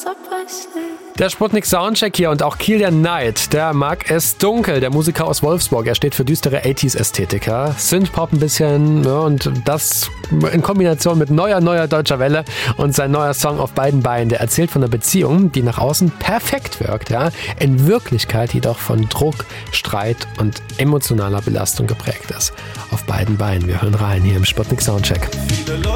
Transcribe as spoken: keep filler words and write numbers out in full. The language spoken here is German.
Der Sputnik Soundcheck hier und auch Kilian Knight, der mag es dunkel. Der Musiker aus Wolfsburg, er steht für düstere achtziger-Ästhetiker, Synthpop ein bisschen, ja, und das in Kombination mit neuer, neuer deutscher Welle. Und sein neuer Song Auf beiden Beinen, der erzählt von einer Beziehung, die nach außen perfekt wirkt, ja, in Wirklichkeit jedoch von Druck, Streit und emotionaler Belastung geprägt ist. Auf beiden Beinen, wir hören rein hier im Sputnik Soundcheck.